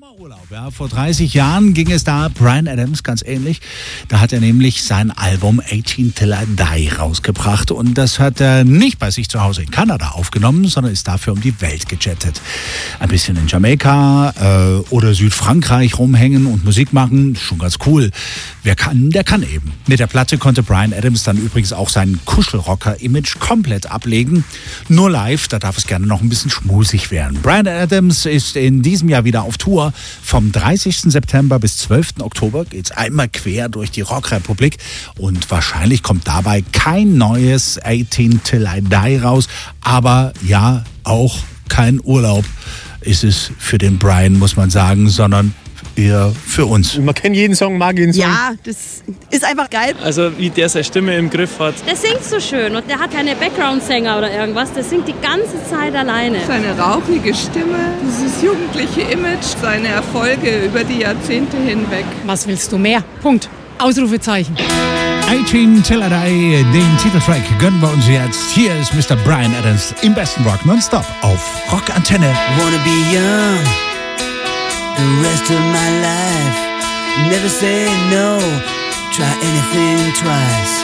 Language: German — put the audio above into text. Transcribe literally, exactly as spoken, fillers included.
Sommerurlaub, ja. Vor dreißig Jahren ging es da Bryan Adams ganz ähnlich. Da hat er nämlich sein Album achtzehn Till I Die rausgebracht. Und das hat er nicht bei sich zu Hause in Kanada aufgenommen, sondern ist dafür um die Welt gejettet. Ein bisschen in Jamaika äh, oder Südfrankreich rumhängen und Musik machen, schon ganz cool. Wer kann, der kann eben. Mit der Platte konnte Bryan Adams dann übrigens auch sein Kuschelrocker-Image komplett ablegen. Nur live, da darf es gerne noch ein bisschen schmusig werden. Bryan Adams ist in diesem Jahr wieder auf Tour. Vom dreißigsten September bis zwölften Oktober geht's einmal quer durch die Rockrepublik. Und wahrscheinlich kommt dabei kein neues achtzehn Till I Die raus. Aber ja, auch kein Urlaub ist es für den Bryan, muss man sagen, sondern eher für uns. Man kennt jeden Song, mag jeden Song. Ja, das ist einfach geil. Also wie der seine Stimme im Griff hat. Der singt so schön und der hat keine Background-Sänger oder irgendwas. Der singt die ganze Zeit alleine. Seine rauchige Stimme, dieses jugendliche Image, seine Erfolge über die Jahrzehnte hinweg. Was willst du mehr? Punkt. Ausrufezeichen. achtzehn Till I Die, den Titeltrack gönnen wir uns jetzt. Hier ist Mister Bryan Adams im besten Rock nonstop auf Rockantenne. Wanna be young the rest of my life. Never say no, try anything twice.